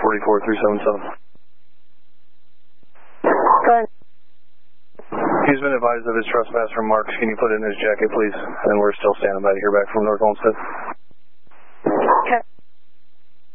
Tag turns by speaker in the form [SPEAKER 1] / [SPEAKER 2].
[SPEAKER 1] 44377.
[SPEAKER 2] Go ahead.
[SPEAKER 1] He's been advised of his trespass remarks. Can you put it in his jacket, please? And we're still standing by to hear back from North Olmsted.